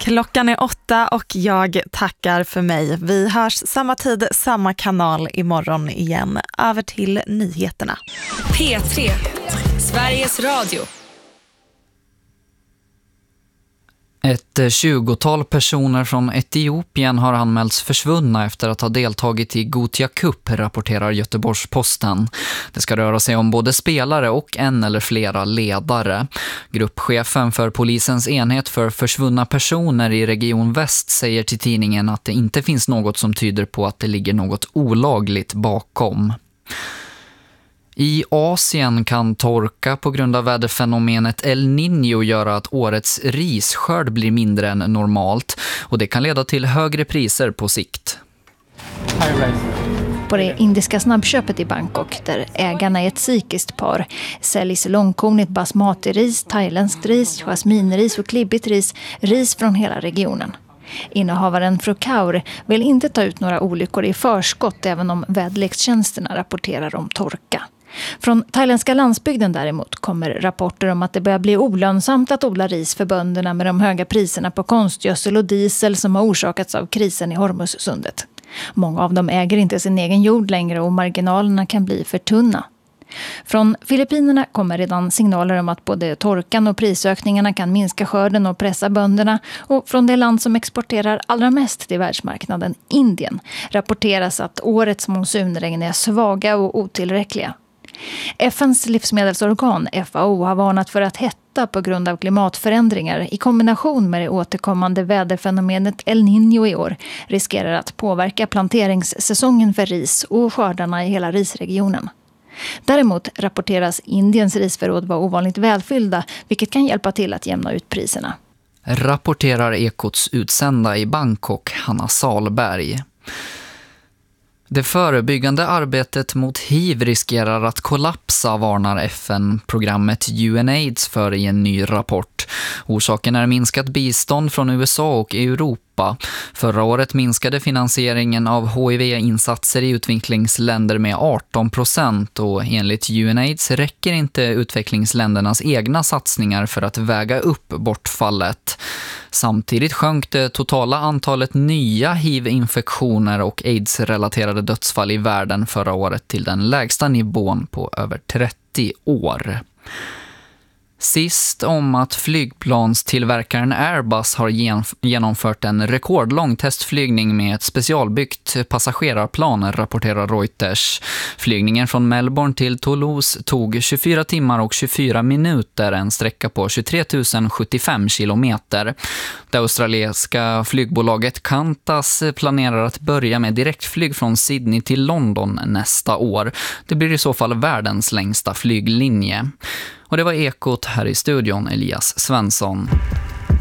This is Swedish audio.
Klockan är 8 och jag tackar för mig. Vi hörs samma tid, samma kanal imorgon igen. Över till nyheterna. P3, Sveriges Radio. Ett 20-tal personer från Etiopien har anmälts försvunna efter att ha deltagit i Gothia Cup, rapporterar Göteborgs-Posten. Det ska röra sig om både spelare och en eller flera ledare. Gruppchefen för polisens enhet för försvunna personer i Region Väst säger till tidningen att det inte finns något som tyder på att det ligger något olagligt bakom. I Asien kan torka på grund av väderfenomenet El Niño göra att årets risskörd blir mindre än normalt och det kan leda till högre priser på sikt. På det indiska snabbköpet i Bangkok, där ägarna är ett sikiskt par, säljs långkornigt basmati-ris, thailändskt ris, jasminris och klibbigt ris från hela regionen. Innehavaren Frukaur vill inte ta ut några olyckor i förskott även om väderlekstjänsterna rapporterar om torka. Från thailändska landsbygden däremot kommer rapporter om att det börjar bli olönsamt att odla ris för bönderna med de höga priserna på konstgödsel och diesel som har orsakats av krisen i Hormuzsundet. Många av dem äger inte sin egen jord längre och marginalerna kan bli för tunna. Från Filippinerna kommer redan signaler om att både torkan och prisökningarna kan minska skörden och pressa bönderna, och från det land som exporterar allra mest till världsmarknaden, Indien, rapporteras att årets monsunregn är svaga och otillräckliga. FNs livsmedelsorgan FAO har varnat för att hetta på grund av klimatförändringar i kombination med det återkommande väderfenomenet El Niño i år riskerar att påverka planteringssäsongen för ris och skördarna i hela risregionen. Däremot rapporteras Indiens risförråd vara ovanligt välfyllda, vilket kan hjälpa till att jämna ut priserna. Rapporterar Ekots utsända i Bangkok, Hanna Salberg. Det förebyggande arbetet mot HIV riskerar att kollapsa, varnar FN-programmet UNAIDS för i en ny rapport. Orsaken är minskat bistånd från USA och Europa. Förra året minskade finansieringen av HIV-insatser i utvecklingsländer med 18% och enligt UNAIDS räcker inte utvecklingsländernas egna satsningar för att väga upp bortfallet. Samtidigt sjönk det totala antalet nya HIV-infektioner och AIDS-relaterade dödsfall i världen förra året till den lägsta nivån på över 30 år. Sist om att flygplanstillverkaren Airbus har genomfört en rekordlång testflygning med ett specialbyggt passagerarplan, rapporterar Reuters. Flygningen från Melbourne till Toulouse tog 24 timmar och 24 minuter, en sträcka på 23 075 kilometer. Det australienska flygbolaget Qantas planerar att börja med direktflyg från Sydney till London nästa år. Det blir i så fall världens längsta flyglinje. Och det var Ekot, här i studion Elias Svensson.